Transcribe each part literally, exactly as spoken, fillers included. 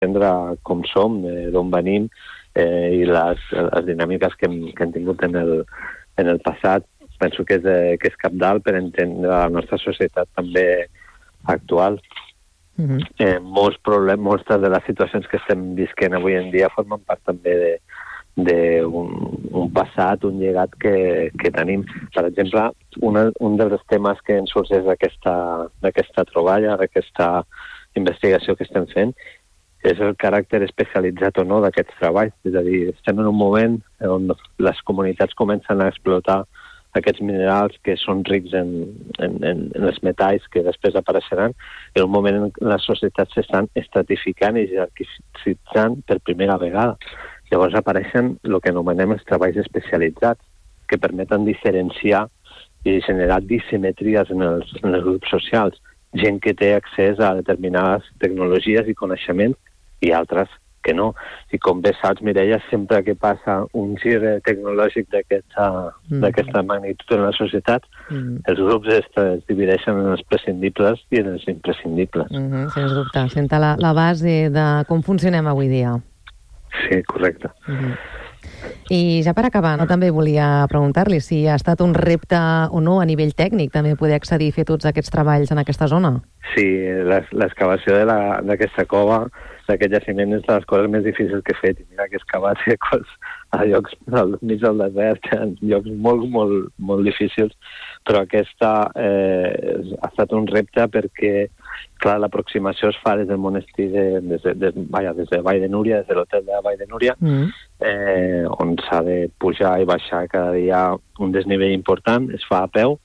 entendre com som, eh, d'on venim, eh, i les, les dinàmiques que hem, que hem tingut en el, en el passat. Penso que és, eh, que és cabdal per entendre la nostra societat també actual. Mm-hmm. eh, molts problemes, moltes de les situacions que estem visquent avui en dia formen part també de d'un un passat, un llegat que, que tenim. Per exemple, una, un dels temes que ens sorgeix d'aquesta troballa, d'aquesta investigació que estem fent, és el caràcter especialitzat o no d'aquests treballs. És a dir, estem en un moment on les comunitats comencen a explotar aquests minerals que són rics en, en, en, en els metalls que després apareixeran, en un moment en què les societats s'estan estratificant i jerarquitzant per primera vegada. Llavors apareixen el que anomenem els treballs especialitzats, que permeten diferenciar i generar disimetries en els, en els grups socials. Gent que té accés a determinades tecnologies i coneixements i altres que no. I com bé saps, Mireia, sempre que passa un gir tecnològic d'aquesta mm. magnitud en la societat, mm. els grups es, es divideixen en els prescindibles i en els imprescindibles. Mm-hmm, sens dubte. Senta la, la base de com funcionem avui dia. Sí, correcte. Mm-hmm. I ja per acabar, no, també volia preguntar-li si ha estat un repte o no a nivell tècnic també poder accedir a fer tots aquests treballs en aquesta zona. Sí, l'excavació d'aquesta cova, d'aquest jaciment, és de les coses més difícils que he fet. I mira que he excavat a llocs al mig del desert, en llocs molt, molt, molt difícils, però aquesta eh, ha estat un repte perquè, clar, l'aproximació es fa des del monestir, de, des, de, de, vaja, des de Vall de Núria, des de l'hotel de Vall de Núria, mm. eh, on s'ha de pujar i baixar cada dia un desnivell important, es fa a peu,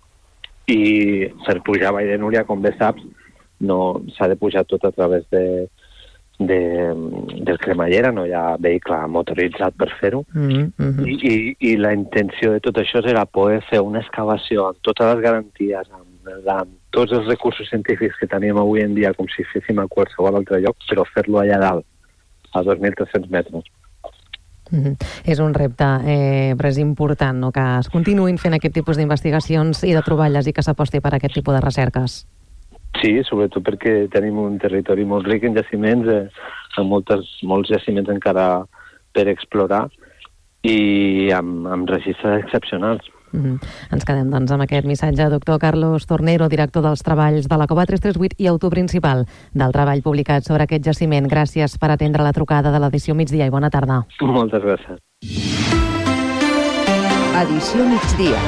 i per pujar a Vall de Núria, com bé saps, no s'ha de pujar tot a través de, de, del cremallera, no hi ha vehicle motoritzat per fer-ho, mm-hmm. I, i, i la intenció de tot això era poder fer una excavació amb totes les garanties, amb, amb tots els recursos científics que tenim avui en dia, com si féssim a qualsevol altre lloc, però fer-lo allà dalt, a dos mil tres-cents metres. Mm-hmm. És un repte, eh, però és important, no?, que es continuïn fent aquest tipus d'investigacions i de troballes i que s'aposti per aquest tipus de recerques. Sí, sobretot perquè tenim un territori molt ric en jaciments, eh, amb moltes, molts jaciments encara per explorar i amb, amb registres excepcionals. Mm-hmm. Ens quedem, doncs, amb aquest missatge. Doctor Carlos Tornero, director dels treballs de la Cova tres tres vuit i autor principal del treball publicat sobre aquest jaciment. Gràcies per atendre la trucada de l'edició Migdia i bona tarda. Moltes gràcies. Edició Migdia.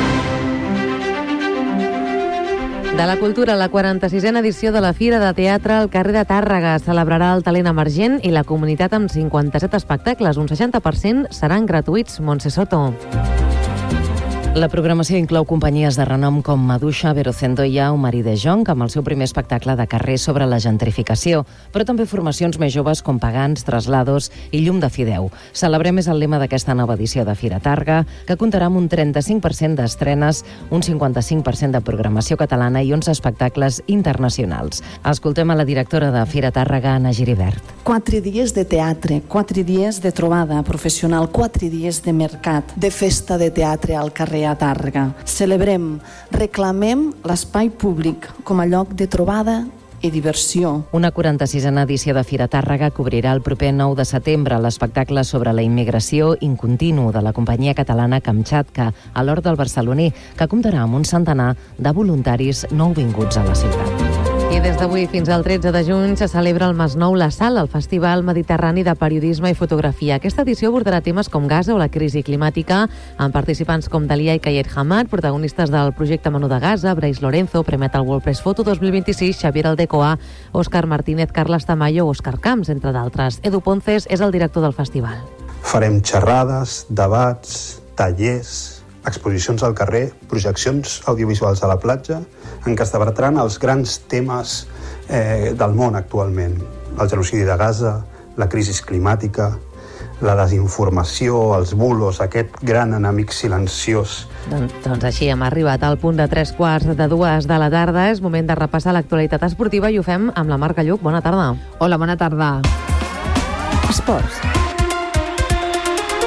De la cultura, la quaranta-sisena edició de la Fira de Teatre al carrer de Tàrrega celebrarà el talent emergent i la comunitat amb cinquanta-set espectacles. Un seixanta per cent seran gratuïts. Montse Soto. La programació inclou companyies de renom com Maduixa, Verocendoya o Marie de Jong, amb el seu primer espectacle de carrer sobre la gentrificació, però també formacions més joves com Pagans, Traslados i Llum de Fideu. Celebrem és el lema d'aquesta nova edició de Fira Tàrrega, que comptarà amb un trenta-cinc per cent d'estrenes, un cinquanta-cinc per cent de programació catalana i onze espectacles internacionals. Escoltem a la directora de Fira Tàrrega, Anna Giribert. Quatre dies de teatre, quatre dies de trobada professional, quatre dies de mercat, de festa de teatre al carrer a Tàrrega. Celebrem, reclamem l'espai públic com a lloc de trobada i diversió. Una quaranta-sisena edició de Fira Tàrrega cobrirà el proper nou de setembre l'espectacle sobre la immigració incontinu de la companyia catalana Kamchatka a l'Hort del Barceloní, que comptarà amb un centenar de voluntaris nouvinguts a la ciutat. I des d'avui fins al tretze de juny se celebra el Masnou La Sal, el Festival Mediterrani de Periodisme i Fotografia. Aquesta edició abordarà temes com Gaza o la crisi climàtica, amb participants com Dalia i Kayet Hamad, protagonistes del projecte Menú de Gaza, Brais Lorenzo, Premi al World Press Photo dos mil vint-i-sis, Xavier Aldecoa, Òscar Martínez, Carles Tamayo o Òscar Camps, entre d'altres. Edu Ponces és el director del festival. Farem xerrades, debats, tallers, exposicions al carrer, projeccions audiovisuals a la platja, en què es debatran els grans temes eh, del món actualment. El genocidi de Gaza, la crisi climàtica, la desinformació, els bulos, aquest gran enemic silenciós. Doncs, doncs així hem arribat al punt de tres quarts de dues de la tarda. És moment de repassar l'actualitat esportiva i ho fem amb la Marc Lluc. Bona tarda. Hola, bona tarda. Esports.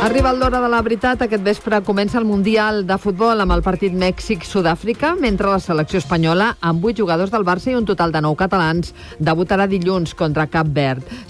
Arriba l'hora de la veritat. Aquest vespre comença el Mundial de Futbol amb el partit Mèxic-Sud-àfrica, mentre la selecció espanyola, amb vuit jugadors del Barça i un total de nou catalans, debutarà dilluns contra Cap Verd.